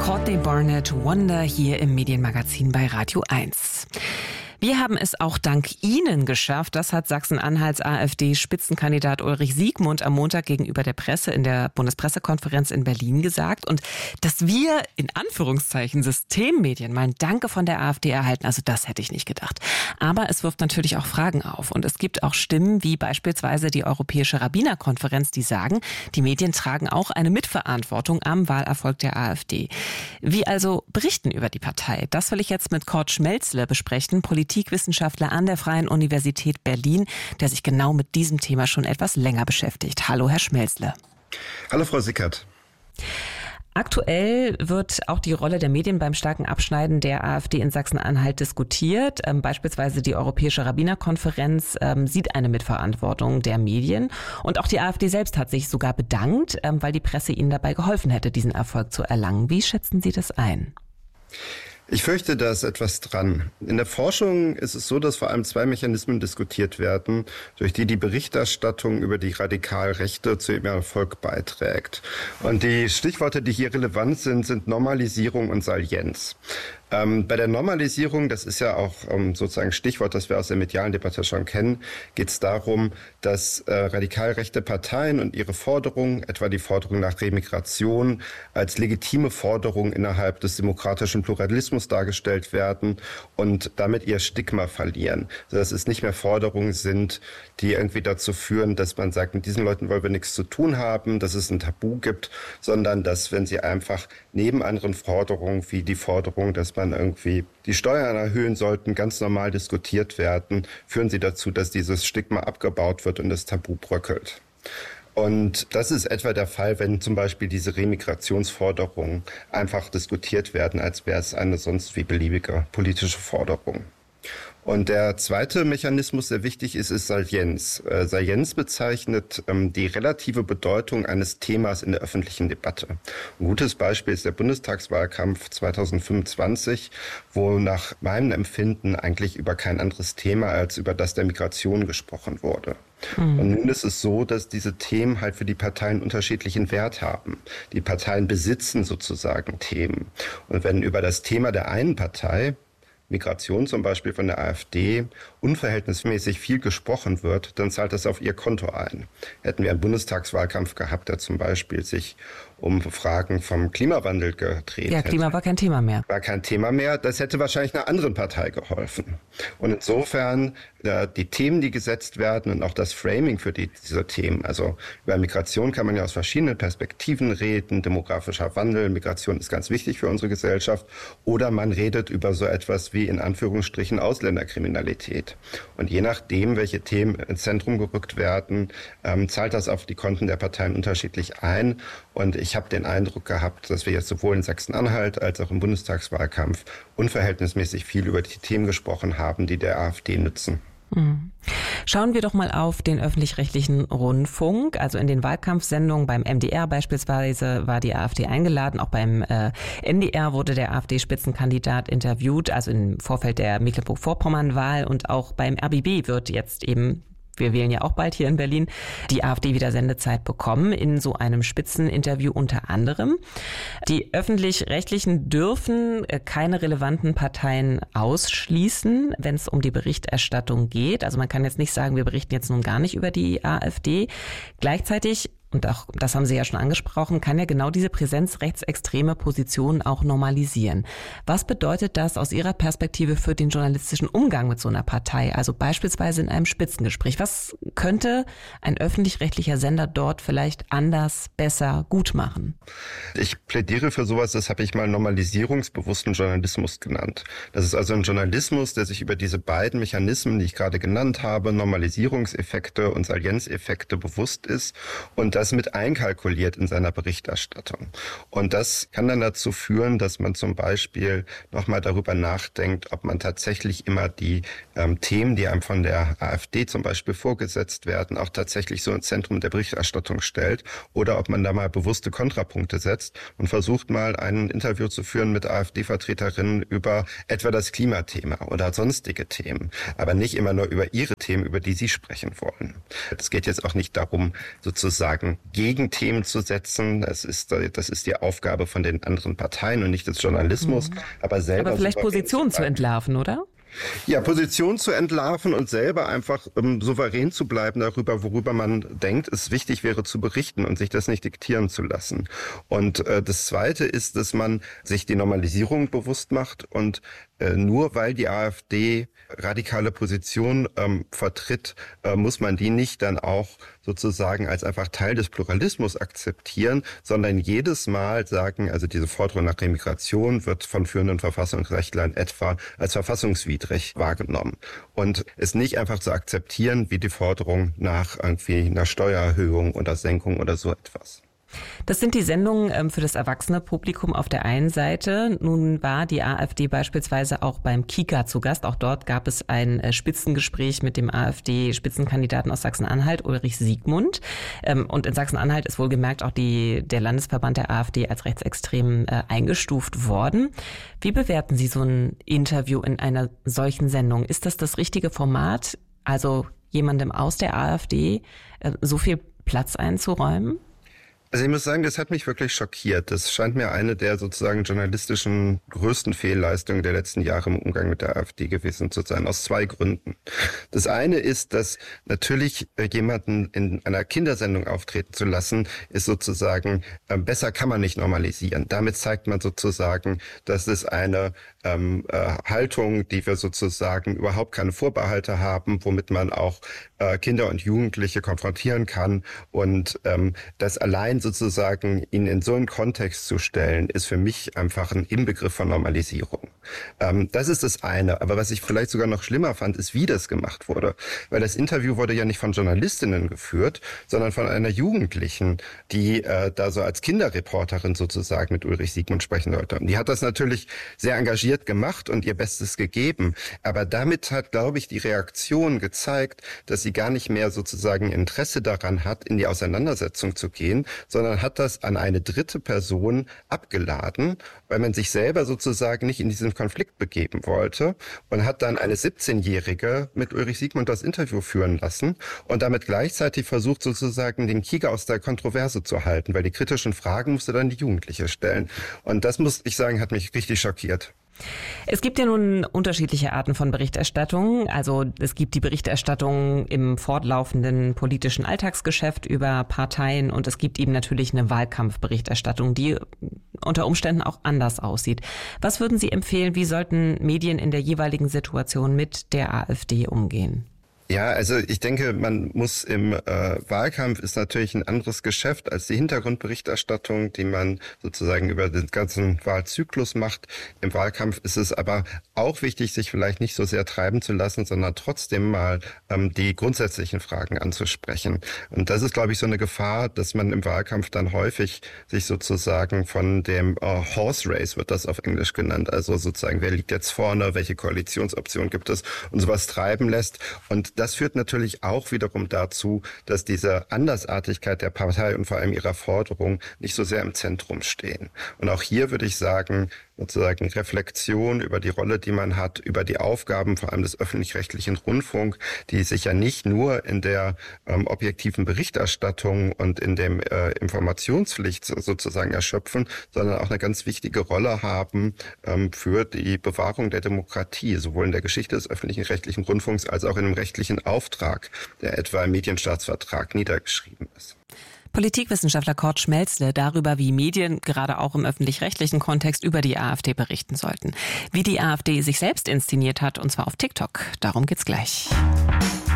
Courtney Barnett, Wonder hier im Medienmagazin bei Radio 1. Wir haben es auch dank Ihnen geschafft. Das hat Sachsen-Anhalts AfD-Spitzenkandidat Ulrich Siegmund am Montag gegenüber der Presse in der Bundespressekonferenz in Berlin gesagt. Und dass wir in Anführungszeichen Systemmedien mal ein Danke von der AfD erhalten, also das hätte ich nicht gedacht. Aber es wirft natürlich auch Fragen auf. Und es gibt auch Stimmen wie beispielsweise die Europäische Rabbinerkonferenz, die sagen, die Medien tragen auch eine Mitverantwortung am Wahlerfolg der AfD. Wie also berichten über die Partei? Das will ich jetzt mit Kurt Schmelzle besprechen, Politikwissenschaftler an der Freien Universität Berlin, der sich genau mit diesem Thema schon etwas länger beschäftigt. Hallo, Herr Schmelzle. Hallo, Frau Sickert. Aktuell wird auch die Rolle der Medien beim starken Abschneiden der AfD in Sachsen-Anhalt diskutiert. Beispielsweise die Europäische Rabbinerkonferenz sieht eine Mitverantwortung der Medien. Und auch die AfD selbst hat sich sogar bedankt, weil die Presse ihnen dabei geholfen hätte, diesen Erfolg zu erlangen. Wie schätzen Sie das ein? Ich fürchte, da ist etwas dran. In der Forschung ist es so, dass vor allem zwei Mechanismen diskutiert werden, durch die die Berichterstattung über die Radikalrechte zu ihrem Erfolg beiträgt. Und die Stichworte, die hier relevant sind, sind Normalisierung und Salienz. Bei der Normalisierung, das ist ja auch sozusagen Stichwort, das wir aus der medialen Debatte schon kennen, geht es darum, dass radikal rechte Parteien und ihre Forderungen, etwa die Forderung nach Remigration, als legitime Forderung innerhalb des demokratischen Pluralismus dargestellt werden und damit ihr Stigma verlieren. Also dass es nicht mehr Forderungen sind, die irgendwie dazu führen, dass man sagt, mit diesen Leuten wollen wir nichts zu tun haben, dass es ein Tabu gibt, sondern dass, wenn sie einfach neben anderen Forderungen wie die Forderung, dass man irgendwie die Steuern erhöhen sollten, ganz normal diskutiert werden, führen sie dazu, dass dieses Stigma abgebaut wird und das Tabu bröckelt. Und das ist etwa der Fall, wenn zum Beispiel diese Remigrationsforderungen einfach diskutiert werden, als wäre es eine sonst wie beliebige politische Forderung. Und der zweite Mechanismus, der wichtig ist, ist Salienz. Salienz bezeichnet die relative Bedeutung eines Themas in der öffentlichen Debatte. Ein gutes Beispiel ist der Bundestagswahlkampf 2025, wo nach meinem Empfinden eigentlich über kein anderes Thema als über das der Migration gesprochen wurde. Und nun ist es so, dass diese Themen halt für die Parteien unterschiedlichen Wert haben. Die Parteien besitzen sozusagen Themen. Und wenn über das Thema der einen Partei, Migration zum Beispiel von der AfD, unverhältnismäßig viel gesprochen wird, dann zahlt das auf ihr Konto ein. Hätten wir einen Bundestagswahlkampf gehabt, der zum Beispiel sich um Fragen vom Klimawandel gedreht hätte. Ja, Klima war kein Thema mehr. War kein Thema mehr. Das hätte wahrscheinlich einer anderen Partei geholfen. Und insofern die Themen, die gesetzt werden und auch das Framing für diese Themen. Also über Migration kann man ja aus verschiedenen Perspektiven reden. Demografischer Wandel, Migration ist ganz wichtig für unsere Gesellschaft. Oder man redet über so etwas wie in Anführungsstrichen Ausländerkriminalität. Und je nachdem, welche Themen ins Zentrum gerückt werden, zahlt das auf die Konten der Parteien unterschiedlich ein. Und ich habe den Eindruck gehabt, dass wir jetzt sowohl in Sachsen-Anhalt als auch im Bundestagswahlkampf unverhältnismäßig viel über die Themen gesprochen haben, die der AfD nützen. Schauen wir doch mal auf den öffentlich-rechtlichen Rundfunk. Also in den Wahlkampfsendungen beim MDR beispielsweise war die AfD eingeladen. Auch beim NDR wurde der AfD-Spitzenkandidat interviewt, also im Vorfeld der Mecklenburg-Vorpommern-Wahl. Und auch beim RBB wird jetzt eben, wir wählen ja auch bald hier in Berlin, die AfD wieder Sendezeit bekommen, in so einem Spitzeninterview unter anderem. Die Öffentlich-Rechtlichen dürfen keine relevanten Parteien ausschließen, wenn es um die Berichterstattung geht. Also man kann jetzt nicht sagen, wir berichten jetzt nun gar nicht über die AfD. Gleichzeitig, und auch das haben Sie ja schon angesprochen, kann ja genau diese Präsenz rechtsextreme Positionen auch normalisieren. Was bedeutet das aus Ihrer Perspektive für den journalistischen Umgang mit so einer Partei? Also beispielsweise in einem Spitzengespräch. Was könnte ein öffentlich-rechtlicher Sender dort vielleicht anders, besser, gut machen? Ich plädiere für sowas, das habe ich mal normalisierungsbewussten Journalismus genannt. Das ist also ein Journalismus, der sich über diese beiden Mechanismen, die ich gerade genannt habe, Normalisierungseffekte und Salienzeffekte bewusst ist und das mit einkalkuliert in seiner Berichterstattung. Und das kann dann dazu führen, dass man zum Beispiel nochmal darüber nachdenkt, ob man tatsächlich immer die Themen, die einem von der AfD zum Beispiel vorgesetzt werden, auch tatsächlich so ins Zentrum der Berichterstattung stellt oder ob man da mal bewusste Kontrapunkte setzt und versucht mal ein Interview zu führen mit AfD-Vertreterinnen über etwa das Klimathema oder sonstige Themen, aber nicht immer nur über ihre Themen, über die sie sprechen wollen. Es geht jetzt auch nicht darum, sozusagen sozusagen Gegenthemen zu setzen. Das ist die Aufgabe von den anderen Parteien und nicht des Journalismus. Aber vielleicht Positionen zu entlarven, oder? Ja, Position zu entlarven und selber einfach souverän zu bleiben darüber, worüber man denkt, es wichtig wäre zu berichten und sich das nicht diktieren zu lassen. Und das Zweite ist, dass man sich die Normalisierung bewusst macht und nur weil die AfD radikale Position vertritt, muss man die nicht dann auch sozusagen als einfach Teil des Pluralismus akzeptieren, sondern jedes Mal sagen, also diese Forderung nach Remigration wird von führenden Verfassungsrechtlern etwa als verfassungswidrig wahrgenommen. Und es nicht einfach zu akzeptieren wie die Forderung nach irgendwie einer Steuererhöhung oder Senkung oder so etwas. Das sind die Sendungen für das erwachsene Publikum auf der einen Seite. Nun war die AfD beispielsweise auch beim Kika zu Gast. Auch dort gab es ein Spitzengespräch mit dem AfD-Spitzenkandidaten aus Sachsen-Anhalt, Ulrich Siegmund. Und in Sachsen-Anhalt ist wohlgemerkt auch der Landesverband der AfD als rechtsextrem eingestuft worden. Wie bewerten Sie so ein Interview in einer solchen Sendung? Ist das richtige Format, also jemandem aus der AfD so viel Platz einzuräumen? Also ich muss sagen, das hat mich wirklich schockiert. Das scheint mir eine der sozusagen journalistischen größten Fehlleistungen der letzten Jahre im Umgang mit der AfD gewesen zu sein, aus zwei Gründen. Das eine ist, dass natürlich jemanden in einer Kindersendung auftreten zu lassen, ist sozusagen, besser kann man nicht normalisieren. Damit zeigt man sozusagen, dass es eine Haltung, die wir sozusagen überhaupt keine Vorbehalte haben, womit man auch Kinder und Jugendliche konfrontieren kann. Und das allein sozusagen ihn in so einen Kontext zu stellen, ist für mich einfach ein Inbegriff von Normalisierung. Das ist das eine. Aber was ich vielleicht sogar noch schlimmer fand, ist, wie das gemacht wurde. Weil das Interview wurde ja nicht von Journalistinnen geführt, sondern von einer Jugendlichen, die da so als Kinderreporterin sozusagen mit Ulrich Siegmund sprechen sollte. Und die hat das natürlich sehr engagiert gemacht und ihr Bestes gegeben. Aber damit hat, glaube ich, die Reaktion gezeigt, dass sie gar nicht mehr sozusagen Interesse daran hat, in die Auseinandersetzung zu gehen, sondern hat das an eine dritte Person abgeladen, weil man sich selber sozusagen nicht in diesen Konflikt begeben wollte und hat dann eine 17-Jährige mit Ulrich Siegmund das Interview führen lassen und damit gleichzeitig versucht sozusagen den Kieger aus der Kontroverse zu halten, weil die kritischen Fragen musste dann die Jugendliche stellen. Und das, muss ich sagen, hat mich richtig schockiert. Es gibt ja nun unterschiedliche Arten von Berichterstattung. Also es gibt die Berichterstattung im fortlaufenden politischen Alltagsgeschäft über Parteien und es gibt eben natürlich eine Wahlkampfberichterstattung, die unter Umständen auch anders aussieht. Was würden Sie empfehlen, wie sollten Medien in der jeweiligen Situation mit der AfD umgehen? Ja, also ich denke, man muss im Wahlkampf ist natürlich ein anderes Geschäft als die Hintergrundberichterstattung, die man sozusagen über den ganzen Wahlzyklus macht. Im Wahlkampf ist es aber auch wichtig, sich vielleicht nicht so sehr treiben zu lassen, sondern trotzdem mal die grundsätzlichen Fragen anzusprechen. Und das ist, glaube ich, so eine Gefahr, dass man im Wahlkampf dann häufig sich sozusagen von dem Horse Race, wird das auf Englisch genannt, also sozusagen, wer liegt jetzt vorne, welche Koalitionsoption gibt es und sowas treiben lässt. Und das führt natürlich auch wiederum dazu, dass diese Andersartigkeit der Partei und vor allem ihrer Forderung nicht so sehr im Zentrum stehen. Und auch hier würde ich sagen, sozusagen Reflexion über die Rolle, die man hat, über die Aufgaben vor allem des öffentlich-rechtlichen Rundfunk, die sich ja nicht nur in der objektiven Berichterstattung und in dem Informationspflicht sozusagen erschöpfen, sondern auch eine ganz wichtige Rolle haben für die Bewahrung der Demokratie, sowohl in der Geschichte des öffentlich-rechtlichen Rundfunks als auch in dem rechtlichen Auftrag, der etwa im Medienstaatsvertrag niedergeschrieben ist. Politikwissenschaftler Kurt Schmelzle darüber, wie Medien gerade auch im öffentlich-rechtlichen Kontext über die AfD berichten sollten. Wie die AfD sich selbst inszeniert hat, und zwar auf TikTok. Darum geht's gleich.